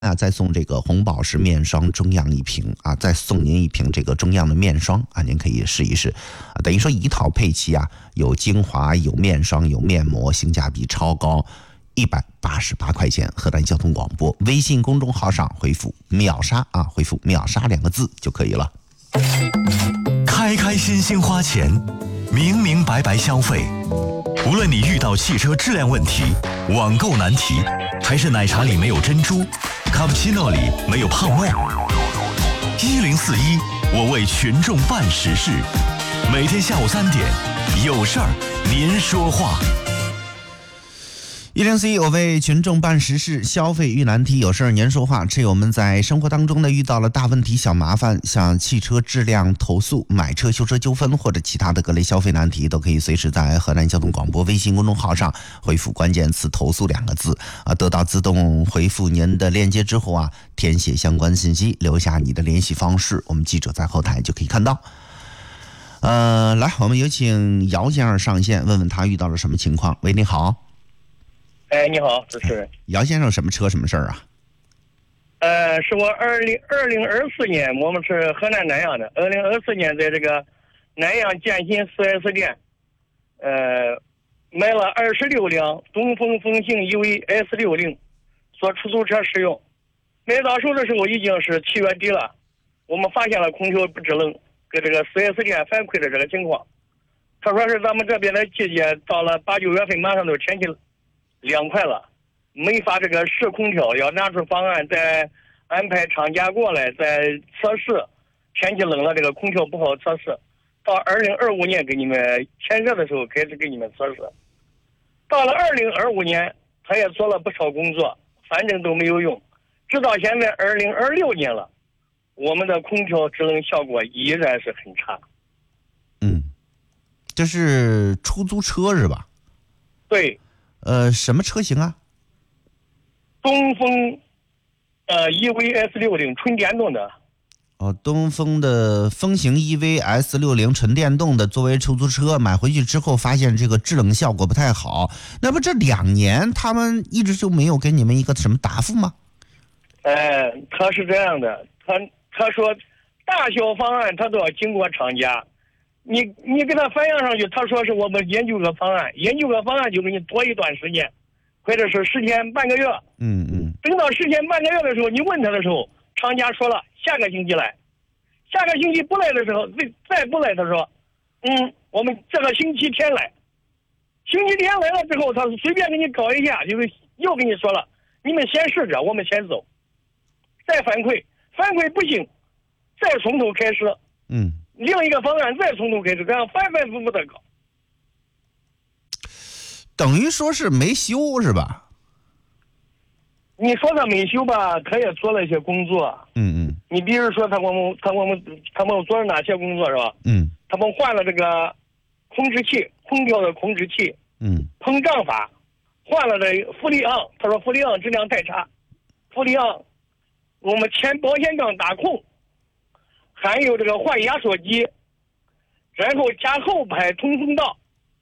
再送这个红宝石面霜中样1瓶啊，再送您1瓶这个中样的面霜啊，您可以试一试啊。等于说一套配齐啊，有精华、有面霜、有面膜，性价比超高，188块钱。河南交通广播微信公众号上回复“秒杀”啊，回复“秒杀”2个字就可以了。 开开心心花钱，明明白白消费。无论你遇到汽车质量问题、网购难题，还是奶茶里没有珍珠，卡布奇诺里没有泡沫，1041，我为群众办实事。每天下午3点，有事儿您说话。 1041，我为群众办实事，消费遇难题，有事儿您说话。这我们在生活当中呢遇到了大问题、小麻烦，像汽车质量投诉、买车修车纠纷或者其他的各类消费难题，都可以随时在河南交通广播微信公众号上回复关键词“投诉”2个字啊，得到自动回复您的链接之后啊，填写相关信息，留下你的联系方式，我们记者在后台就可以看到。来，我们有请姚先生上线，问问他遇到了什么情况。喂，你好。 你好，主持人。 姚先生，什么车什么事儿啊？ 是我2024年，我们是河南南阳的。2024年在这个南阳建新 4S 店，买了26辆东风风行 EV S60做出租车使用。买到手的时候已经是7月底了，我们发现了空调不制冷，给这个 4S 店反馈的这个情况。他说是咱们这边的季节到了8、9月份，马上都天气凉快了，没法这个试空调，要拿出方案再安排厂家过来再测试。天气冷了，这个空调不好测试。到2025年给你们天热的时候开始给你们测试。到了2025年，他也做了不少工作，反正都没有用。直到现在2026年了，我们的空调制冷效果依然是很差。 这是出租车是吧？ 对。 什么车型啊？ 东风EV S60纯电动的。 东风的风行 EV S60纯电动的，作为出租车买回去之后，发现这个制冷效果不太好。那么这2年他们一直就没有给你们一个什么答复吗？ 他是这样的，他说大小方案他都要经过厂家。你给他反映上去，他说是我们研究个方案就给你拖一段时间，或者是10天半个月。等到10天半个月的时候，你问他的时候，厂家说了下个星期来，下个星期不来的时候，再不来，他说，我们这个星期天来，星期天来了之后，他随便给你搞一下，就是又跟你说了，你们先试着，我们先走，再反馈不行，再从头开始。另一个方案再从头开始，这样反反复复的搞， 等于说是没修是吧？ 你说他没修吧，他也做了一些工作。你比如说他给我们做了哪些工作是吧？他们换了这个控制器，空调的控制器。膨胀阀，换了这氟利昂，他说氟利昂质量太差，氟利昂我们前保险杠打孔。还有这个换压缩机，然后加后排通风道。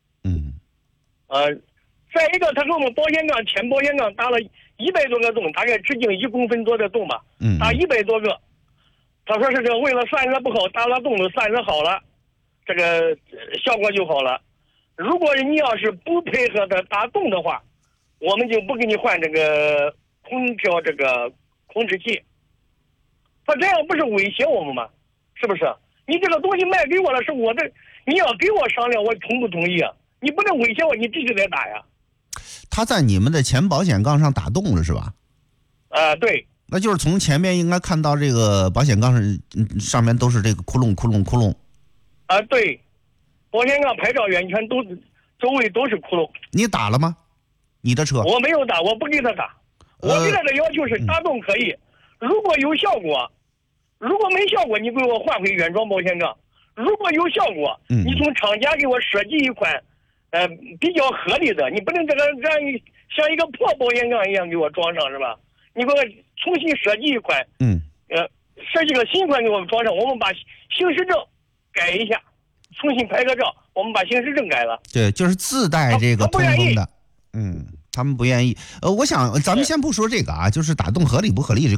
再一个，他给我们前保险杠打了100多个洞，大概直径1公分多的洞吧，打100多个。他说是这个为了散热不好，打了洞都散热好了，这个效果就好了。如果你要是不配合的打洞的话，我们就不给你换这个空调这个控制器。他这样不是威胁我们吗？是不是？你这个东西卖给我了，是我的，你要给我商量，我同不同意啊？你不能威胁我，你必须得打呀。 他在你们的前保险杠上打洞了是吧？ 对。 那就是从前面应该看到这个保险杠上面都是这个窟窿。 对，保险杠拍照圆圈都周围都是窟窿。 你打了吗？你的车？ 我没有打，我不给他打。我给他的要求是打洞可以，如果有效果。如果没效果，你给我换回原装保险杠；如果有效果，你从厂家给我设计一款，比较合理的，你不能这样像一个破保险杠一样给我装上是吧？你给我重新设计一款，设计个新款给我们装上，我们把行驶证改一下，重新拍个照，我们把行驶证改了。 对，就是自带这个通风的， 他们不愿意。我想咱们先不说这个啊，就是打洞合理不合理